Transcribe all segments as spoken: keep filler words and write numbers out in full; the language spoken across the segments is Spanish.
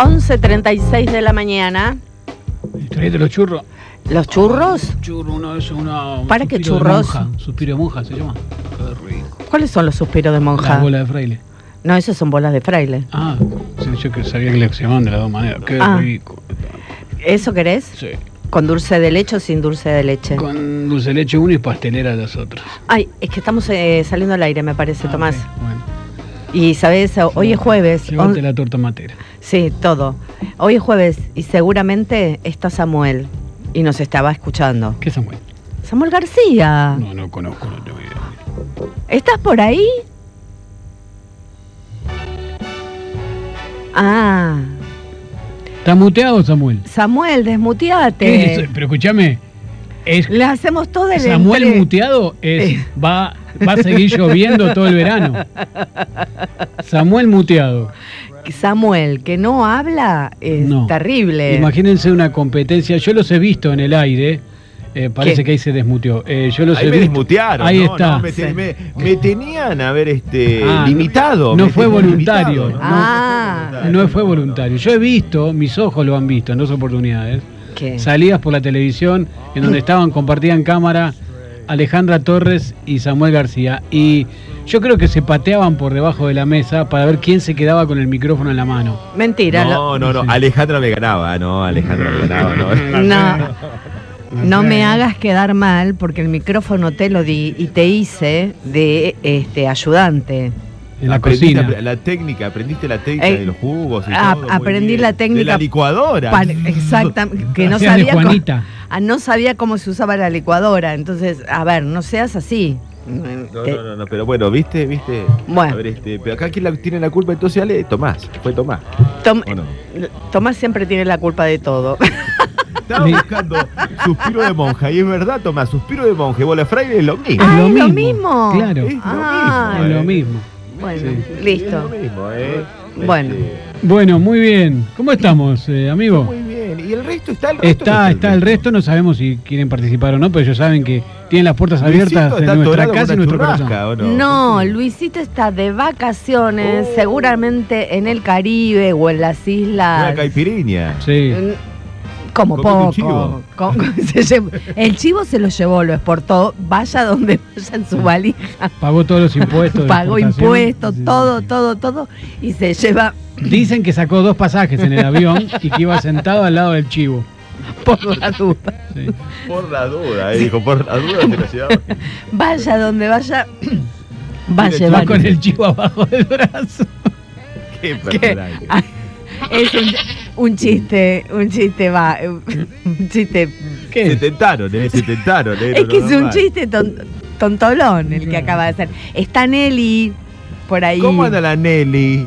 once treinta y seis de la mañana. Traete los churros. ¿Los churros? Churro, uno de esos, una. ¿Para qué churros? De monja, suspiro de monja se llama. Qué rico. ¿Cuáles son los suspiros de monja? Las bolas de fraile. No, esos son bolas de fraile. Ah, sí, yo que sabía que le se llamaban de las dos maneras. Qué ah. rico. ¿Eso querés? Sí. ¿Con dulce de leche o sin dulce de leche? Con dulce de leche uno y pastelera las otras. Ay, es que estamos eh, saliendo al aire, me parece, ah, Tomás. Okay, bueno. Y sabes, hoy es jueves. Llévate on... la torta matera. Sí, todo. Hoy es jueves y seguramente está Samuel y nos estaba escuchando. ¿Qué Samuel? Samuel García. No, no conozco, no tengo idea. ¿Estás por ahí? Ah. ¿Está muteado, Samuel? Samuel, desmuteate. ¿Qué es? Pero escúchame. Es... Le hacemos todo el Samuel entre... muteado es, va, va a seguir lloviendo todo el verano. Samuel muteado. Samuel, que no habla, es no. terrible. Imagínense una competencia. Yo los he visto en el aire. Eh, parece ¿Qué? que ahí se desmuteó. Eh, yo los ahí he me visto. desmutearon. Ahí no, está. No, me, te, me, me tenían a ver este ah, limitado. No me fue voluntario. Limitado, ¿no? Ah. No, no fue voluntario. Yo he visto, mis ojos lo han visto en dos oportunidades. ¿Qué? Salidas por la televisión en donde estaban, compartían cámara Alejandra Torres y Samuel García. Y yo creo que se pateaban por debajo de la mesa para ver quién se quedaba con el micrófono en la mano. Mentira. No, no, no. Alejandra me ganaba. No, Alejandra me ganaba. No. No. No me hagas quedar mal porque el micrófono te lo di y te hice de este ayudante. En la aprendiste cocina. La técnica, aprendiste la técnica eh, de los jugos y a, todo. Aprendí la técnica. De la licuadora. Para, exactamente. Que no Hacías sabía, de Juanita. Cómo, no sabía cómo se usaba la licuadora. Entonces, a ver, no seas así. No, no, no, no, pero bueno, viste, viste. Bueno. A ver, este, pero acá quién la, tiene la culpa entonces, Ale, Tomás, fue Tomás. Tom, no? Tomás siempre tiene la culpa de todo. Estaba buscando suspiro de monja, y es verdad, Tomás, suspiro de monja y bola de fraile es lo mismo. Ah, es lo ¿es mismo. lo mismo? Claro. Es ah, lo mismo. Es lo mismo. Bueno, sí. listo. Es lo mismo, ¿eh? Bueno. Este... Bueno, muy bien. ¿Cómo estamos, eh, amigo? Muy bien. ¿Y el resto está el resto? Está, no está, está el resto. No sabemos si quieren participar o no, pero ellos saben que tienen las puertas Luisito abiertas está en nuestra atorado casa y con nuestro una corazón. churrasca, ¿o no? No, Luisito está de vacaciones, Oh. seguramente en el Caribe o en las islas. Una caipiriña. Sí. Como Comete un poco. chivo. Como- se llevó- el chivo se lo llevó, lo exportó, vaya donde vaya en su valija. Pagó todos los impuestos. de Pagó exportación. impuestos, Sí. todo, todo, todo, y se lleva Dicen que sacó dos pasajes en el avión y que iba sentado al lado del chivo. por la duda. Sí. Por la duda, eh, dijo, por la duda se la llevaba. Vaya donde vaya, va a Mira, llevar. Va con el chivo abajo del brazo. Qué ¿Qué? personaje. Ay, es un, un chiste, un chiste va, un chiste. ¿Qué? Se tentaron, eh, se tentaron. Eh, Es no, que no, es un normal. chiste ton- tontolón el que acaba de hacer. Está Nelly por ahí. ¿Cómo anda la Nelly?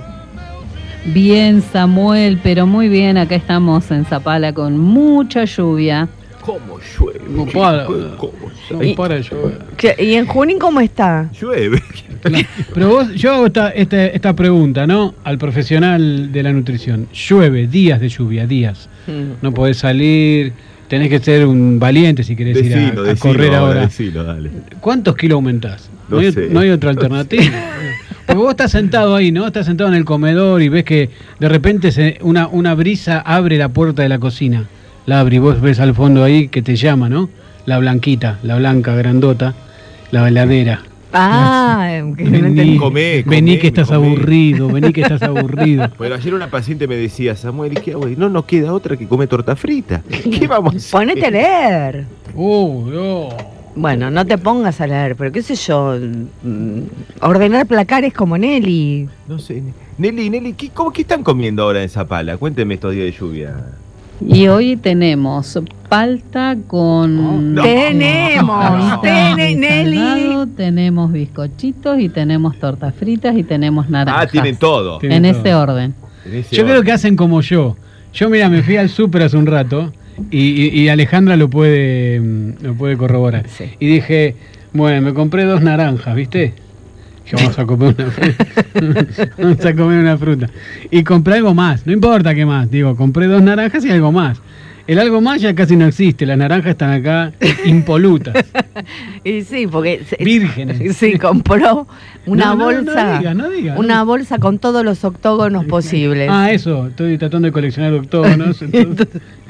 Bien, Samuel, pero muy bien. Acá estamos en Zapala con mucha lluvia. ¿Cómo llueve? No para. ¿Cómo No llueve? para de llover. ¿Qué- ¿Y en Junín cómo está? Llueve. Pero vos, yo hago esta, esta, esta pregunta, ¿no? Al profesional de la nutrición. Llueve, días de lluvia, días. No podés salir, tenés que ser un valiente si querés ir a, Decilo, a decilo correr ahora. Decilo, dale. ¿Cuántos kilos aumentás? No No, hay, sé. no hay otra alternativa. Porque vos estás sentado ahí, ¿no? Estás sentado en el comedor y ves que de repente se, una, una brisa abre la puerta de la cocina. La abre y vos ves al fondo ahí que te llama, ¿no? La blanquita, la blanca, grandota, la heladera. Ah, que no Vení, entendí. Comé, comé, vení que estás comé. aburrido, vení que estás aburrido. Bueno, ayer una paciente me decía, Samuel, ¿y qué hago? Y no nos queda otra que come torta frita. ¿Qué vamos a hacer? Ponete a leer. Oh, no. Bueno, no te pongas a leer, pero qué sé yo, mm, ordenar placares como Nelly. No sé. Nelly, Nelly, ¿qué, cómo, ¿qué están comiendo ahora en Zapala? Cuénteme estos días de lluvia. Y hoy tenemos palta con... No. Tenemos, No. ten- Nelly. salado, tenemos bizcochitos y tenemos tortas fritas y tenemos naranjas. Ah, tienen todo. Tienen En todo. ese orden. En ese Yo creo orden. que hacen como yo. Yo, mira, me fui al súper hace un rato y, y- y Alejandra lo puede, mm, lo puede corroborar. Sí. Y dije, bueno, me compré dos naranjas, ¿viste? Dije, vamos a comer una fruta. Vamos a comer una fruta. Y compré algo más, no importa qué más. Digo, compré dos naranjas y algo más. El algo más ya casi no existe, las naranjas están acá impolutas. Y sí, porque se- Vírgenes. Sí, compró una No, no, no bolsa, diga, no diga, una no. bolsa con todos los octógonos posibles. Ah, eso, estoy tratando de coleccionar octógonos. entonces-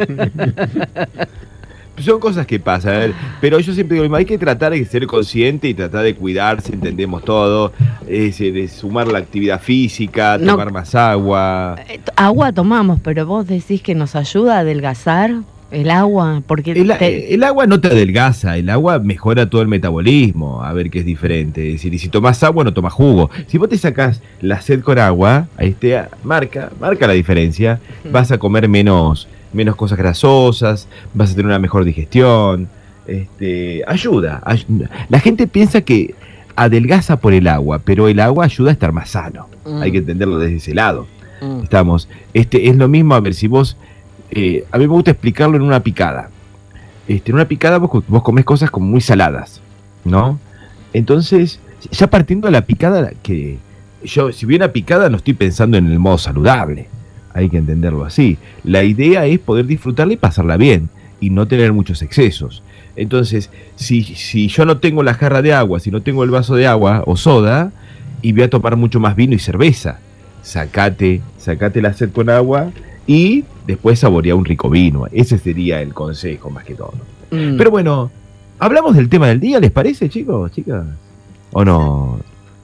Son cosas que pasan, a ver, pero yo siempre digo, hay que tratar de ser consciente y tratar de cuidarse, entendemos todo, es, de sumar la actividad física, No. tomar más agua. Eh, Agua tomamos, pero vos decís que nos ayuda a adelgazar el agua, porque El, te- el agua no te adelgaza, el agua mejora todo el metabolismo, a ver qué es diferente. Es decir, y si tomás agua, no tomás jugo. Si vos te sacás la sed con agua, ahí te marca, marca la diferencia, vas a comer menos, menos cosas grasosas, vas a tener una mejor digestión, este, ayuda, ay- La gente piensa que adelgaza por el agua, pero el agua ayuda a estar más sano. Mm. Hay que entenderlo desde ese lado. Mm. Estamos, este, es lo mismo, a ver, si vos, eh, a mí me gusta explicarlo en una picada. Este, en una picada vos, vos comés cosas como muy saladas, ¿no? Entonces, ya partiendo de la picada, que yo, si bien una picada no estoy pensando en el modo saludable, hay que entenderlo así. La idea es poder disfrutarla y pasarla bien, y no tener muchos excesos. Entonces, si, si yo no tengo la jarra de agua, si no tengo el vaso de agua o soda, y voy a tomar mucho más vino y cerveza, sacate, sacate la sed con agua y después saborea un rico vino. Ese sería el consejo más que todo. Mm. Pero bueno, hablamos del tema del día, ¿les parece, chicos, chicas? ¿O no?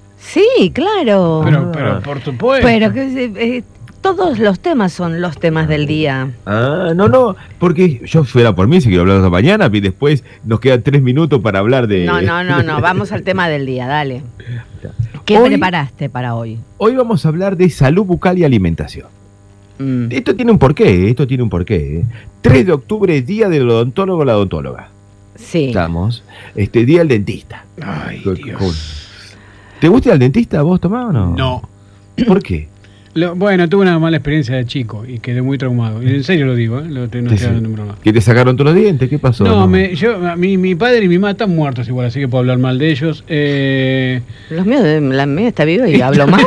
Sí, claro. Pero, pero por supuesto. Pero que se- eh, todos los temas son los temas del día. Ah, no, no, porque yo fuera por mí, si quiero hablar hasta mañana, y después nos quedan tres minutos para hablar de... No, no, no, no, vamos al tema del día, dale. ¿Qué Hoy- preparaste para hoy? Hoy vamos a hablar de salud bucal y alimentación. Mm. Esto tiene un porqué, esto tiene un porqué. ¿eh? tres de octubre, día del odontólogo o la odontóloga. Sí. Estamos. Este, día del dentista. Ay, Co- Dios. co- ¿Te gusta ir al dentista vos, Tomás, o no? No. ¿Por qué? Lo- bueno, tuve una mala experiencia de chico y quedé muy traumado. Y en serio lo digo, ¿eh? Lo, te- no Sí, estoy sí. hablando en broma. ¿Que te sacaron todos los dientes? ¿Qué pasó? No, me, yo, a mí, mi padre y mi mamá están muertos igual, así que puedo hablar mal de ellos. Eh, Los míos, la mía está viva y hablo mal.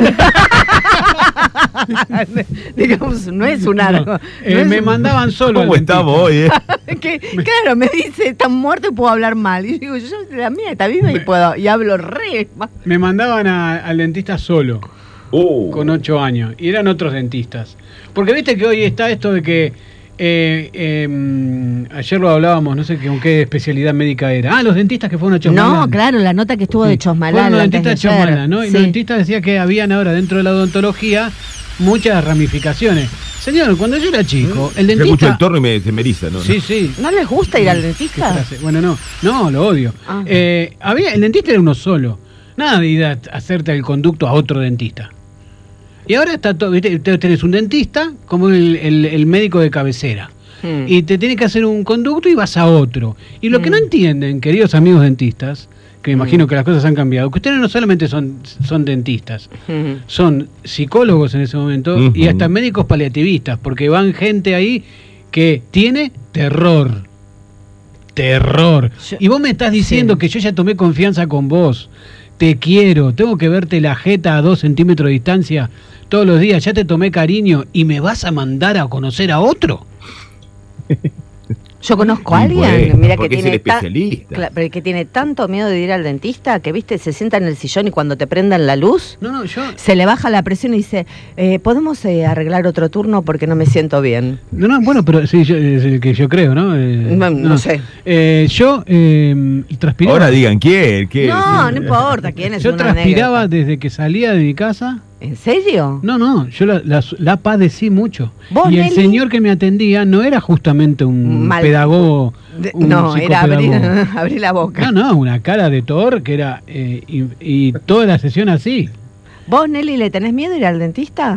Digamos, no es un arco. no, eh, me mandaban solo. al ¿Cómo dentista. estamos hoy, eh? Que, claro, me dice, están muertos y puedo hablar mal. Y yo digo, yo, la mía está viva y puedo, y hablo re mal. Me mandaban a- al dentista solo, Uh, con ocho años, y eran otros dentistas. Porque viste que hoy está esto de que, eh, eh, ayer lo hablábamos, no sé qué, con qué especialidad médica era. Ah, los dentistas que fueron a Chosmalal. No, claro, la nota que estuvo de Chosmalal. Fueron los antes de dentistas de ayer. Chosmalal, ¿no? Y Sí. los dentistas decían que habían ahora dentro de la odontología muchas ramificaciones. Señor, cuando yo era chico, el yo escucho dentista... el torno y me, se me eriza, ¿no? Sí, sí. ¿No les gusta ir al ¿Qué dentista? frase? Bueno, no, no, lo odio. Ah. Eh, había, el dentista era uno solo. Nada de ir a hacerte el conducto a otro dentista. Y ahora está todo, ¿viste? Usted tenés un dentista como el, el- el médico de cabecera. Hmm. Y te tiene que hacer un conducto y vas a otro. Y lo que Mm. no entienden, queridos amigos dentistas, que me imagino Mm. que las cosas han cambiado, que ustedes no solamente son, son dentistas, Hmm. son psicólogos en ese momento Ujú. y hasta médicos paliativistas, porque van gente ahí que tiene terror. Terror. Yo- y vos me estás diciendo Sí. que yo ya tomé confianza con vos. Te quiero, tengo que verte la jeta a dos centímetros de distancia todos los días, ya te tomé cariño y me vas a mandar a conocer a otro. Yo conozco a Y alguien, bueno, mira que porque es tiene, el especialista. Cla- pero que tiene tanto miedo de ir al dentista que, viste, se sienta en el sillón y cuando te prendan la luz, No, no, yo. se le baja la presión y dice, eh, ¿podemos eh, arreglar otro turno porque no me siento bien? No, no, bueno, pero sí, yo, es el que yo creo, ¿no? Eh, No, no sé. Eh, yo eh, transpiraba. Ahora digan quién, quién. No, no importa quién es Yo una transpiraba anécdota. desde que salía de mi casa. ¿En serio? No, no, yo la, la, la padecí mucho. ¿Vos, Y el Nelly? señor que me atendía no era justamente un Mal- pedagogo. De- un no, era abrir, psicopedagogo. abrir la boca. No, no, una cara de Thor que era. eh, y, y toda la sesión así. ¿Vos, Nelly, le tenés miedo a ir al dentista?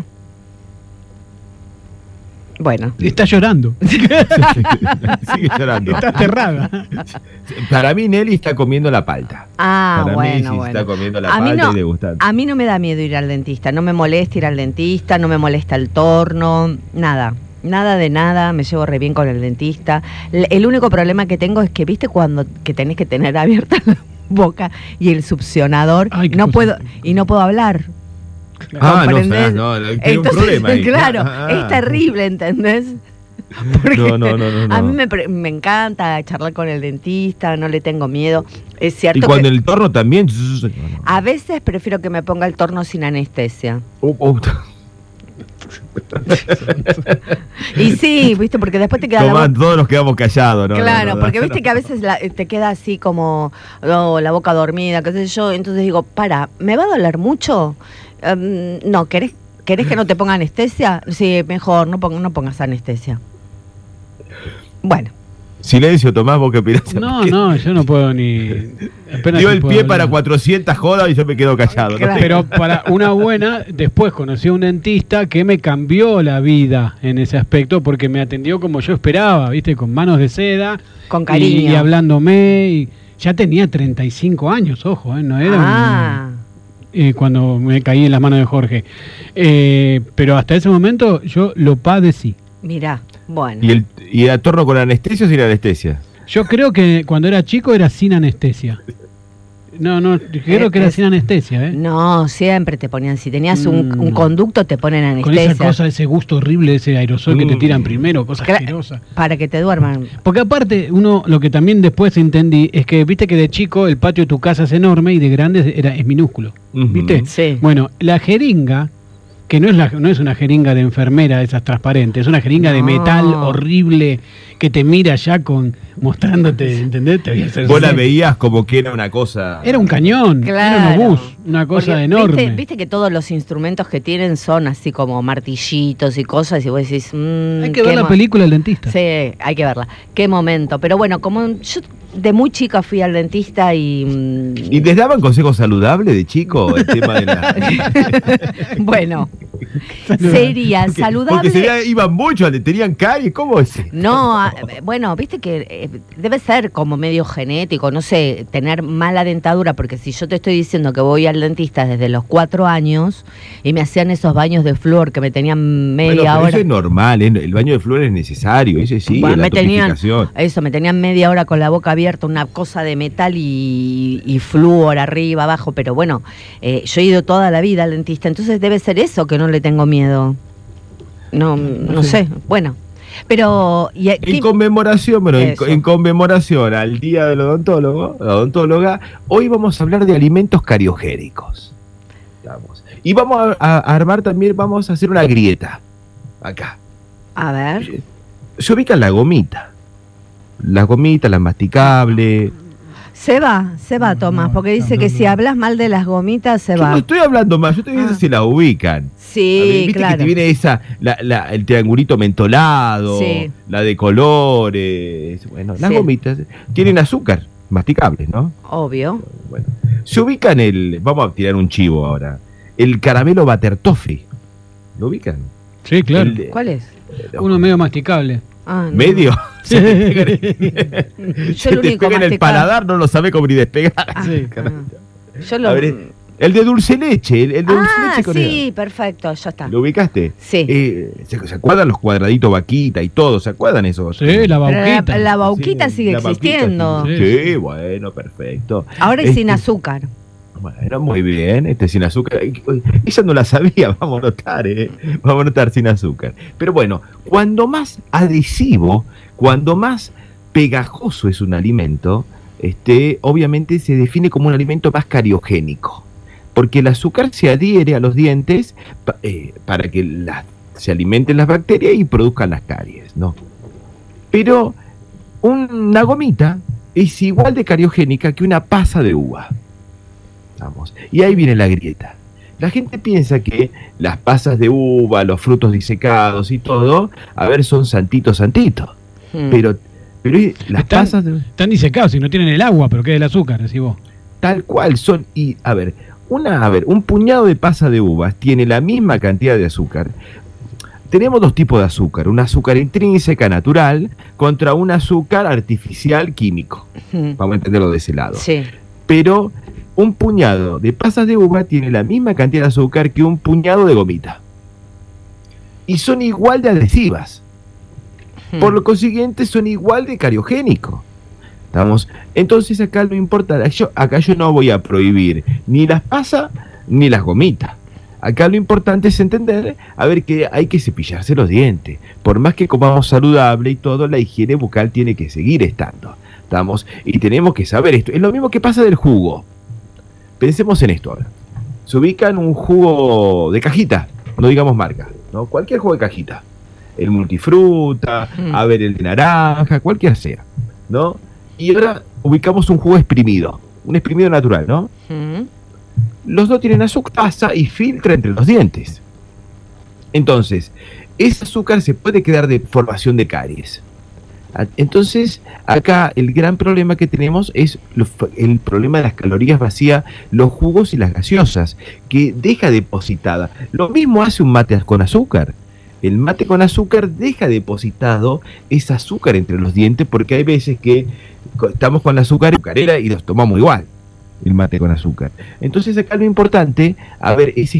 Bueno. Está llorando. Sigue llorando. Está aterrada. Para mí, Nelly está comiendo la palta. Ah, Para mí, bueno, sí, bueno. está comiendo la a mí palta no, y degustando. A mí no me da miedo ir al dentista, no me molesta ir al dentista, no me molesta el torno, nada. Nada de nada, me llevo re bien con el dentista. L- El único problema que tengo es que, viste, cuando que tenés que tener abierta la boca y el succionador, Ay, qué no cosa. puedo, y no puedo hablar. Ah, no, ¿comprendés? no, no, tiene un Entonces, problema ahí. Claro, Ah, es terrible, ¿entendés? Porque No, no, no, no, no. a mí me, pre- me encanta charlar con el dentista, no le tengo miedo. Es cierto Y cuando que el torno también. No, no. a veces prefiero que me ponga el torno sin anestesia. Oh, oh. Y sí, viste, porque después te queda la Tomás, boca... todos nos quedamos callados, ¿no? Claro, No, no, porque no. viste que a veces la- te queda así como oh, la boca dormida, qué sé yo. Entonces digo, para, ¿me va a doler mucho? Um, no, ¿querés, ¿querés que no te ponga anestesia? Sí, mejor, no, pon- no pongas anestesia. Bueno, Silencio, Tomás, vos qué opinás. No, no, yo no puedo ni... apenas Dio te el puedo pie hablar. para cuatrocientas jodas y yo me quedo callado. ¿no? Claro. Pero para una buena, después conocí a un dentista que me cambió la vida en ese aspecto porque me atendió como yo esperaba, ¿viste? Con manos de seda. con Y, cariño. y hablándome. Y ya tenía treinta y cinco años, ojo, ¿eh? No era Ah, un- eh, cuando me caí en las manos de Jorge. Eh, pero hasta ese momento yo lo padecí. mirá, bueno. ¿Y el, y el torno con anestesia o sin anestesia? Yo creo que cuando era chico era sin anestesia. No, no, creo que era es- sin anestesia, ¿eh? No, siempre te ponían, si tenías un, Mm. un conducto te ponen Con anestesia. esa cosa, ese gusto horrible, ese aerosol que te Mm. tiran primero, cosa Cla- asquerosa. Para que te duerman. Porque aparte, uno lo que también después entendí es que viste que de chico el patio de tu casa es enorme y de grande era, es minúsculo. Ujú. ¿Viste? Sí. Bueno, la jeringa, que no es, la, no es una jeringa de enfermera, esas transparentes, es una jeringa de No. metal horrible que te mira ya con mostrándote, ¿entendés? Te voy a hacer Vos la así. veías como que era una cosa. Era un cañón, era Claro. un obús, una cosa Porque, enorme. ¿viste, viste que todos los instrumentos que tienen son así como martillitos y cosas y vos decís... mm, Hay que qué ver la mo- película del dentista. Sí, hay que verla. Qué momento. Pero bueno, como yo de muy chica fui al dentista y... mm, ¿Y les daban consejos saludables de chico? El tema de la. bueno, sería Porque- saludable... Porque sería, iban mucho, le tenían caries, ¿cómo es? No, a- bueno, viste que eh, debe ser como medio genético, no sé, tener mala dentadura, porque si yo te estoy diciendo que voy al dentista desde los cuatro años y me hacían esos baños de flúor que me tenían Bueno, media pero hora... eso es normal, ¿eh? El baño de flúor es necesario, ese sí, Bueno, la me tenían, toxificación. eso, me tenían media hora con la boca abierta, una cosa de metal y, y flúor arriba, abajo, pero bueno, eh, yo he ido toda la vida al dentista, entonces debe ser eso que no le tengo miedo. No, no sé, bueno, pero... y- En ¿qué- conmemoración, bueno, en, Eso. en conmemoración al Día del Odontólogo, la odontóloga, hoy vamos a hablar de alimentos cariogénicos. Vamos. Y vamos a, a armar también, vamos a hacer una grieta. Acá. A ver, Se ubica la gomita. La gomita, la masticable. se va, se va, No, Tomás, no, porque dice no, que no. si hablas mal de las gomitas, se Yo no va. estoy hablando más, yo estoy viendo Ah. si la ubican. A ver, Sí, Viste claro. que te viene esa, la, la- el triangulito mentolado, Sí. la de colores. Bueno, las Sí. gomitas tienen azúcar, masticables, ¿no? Obvio. Bueno, se ubica en el, vamos a tirar un chivo ahora, el caramelo Butter Toffee. ¿Lo ubican? Sí, claro. El de- ¿Cuál es? Uno medio masticable. Ah, no. ¿Medio? Se te pega en el, Yo se el te único pega en el masticable- paladar, no lo sabe cómo ni despegar. Ah, Sí. ah. Yo lo... A ver, el de dulce leche, el, el de dulce ah, leche con sí, perfecto, ya está. ¿Lo ubicaste? Sí. Eh, ¿se, se acuerdan los cuadraditos vaquita y todo? ¿Se acuerdan esos? Sí, la Pero bauquita. la, la bauquita Sí, sigue la bauquita, existiendo. sí. Sí. Sí, bueno, perfecto. Ahora es Este, sin azúcar. Bueno, muy bien, este sin azúcar. Esa no la sabía, vamos a notar, ¿eh? Vamos a notar sin azúcar. Pero bueno, cuando más adhesivo, cuando más pegajoso es un alimento, este, obviamente se define como un alimento más cariogénico. Porque el azúcar se adhiere a los dientes pa- eh, para que las- se alimenten las bacterias y produzcan las caries, ¿no? Pero una gomita es igual de cariogénica que una pasa de uva. Vamos. Y ahí viene la grieta. La gente piensa que las pasas de uva, los frutos disecados y todo, a ver, son santitos, santitos. Mm. Pero, pero las Están- pasas de, Están disecados y no tienen el agua, pero queda el azúcar, decís vos. tal cual son. Y a ver, una, a ver, un puñado de pasa de uvas tiene la misma cantidad de azúcar. Tenemos dos tipos de azúcar, un azúcar intrínseca natural contra un azúcar artificial químico. Mm. Vamos a entenderlo de ese lado. Sí. Pero un puñado de pasas de uva tiene la misma cantidad de azúcar que un puñado de gomita. Y son igual de adhesivas. Mm. Por lo consiguiente, son igual de cariogénicos. ¿Estamos? Entonces acá no importa, yo, acá yo no voy a prohibir ni las pasas ni las gomitas. Acá lo importante es entender, a ver, que hay que cepillarse los dientes. Por más que comamos saludable y todo, la higiene bucal tiene que seguir estando. ¿Estamos? Y tenemos que saber esto. Es lo mismo que pasa del jugo. Pensemos en esto ahora. Se ubican un jugo de cajita, no digamos marca, ¿no? Cualquier jugo de cajita. El multifruta, mm. a ver, el de naranja, cualquiera sea, ¿no? Y ahora ubicamos un jugo exprimido, un exprimido natural, ¿no? Mm. Los dos tienen azúcar, pasa y filtra entre los dientes. Entonces, ese azúcar se puede quedar de formación de caries. Entonces, acá el gran problema que tenemos es lo, el problema de las calorías vacías, los jugos y las gaseosas, que deja depositada. Lo mismo hace un mate con azúcar. El mate con azúcar deja depositado ese azúcar entre los dientes, porque hay veces que estamos con la azúcar azucarera y los tomamos igual, el mate con azúcar. Entonces acá lo importante, a ver, es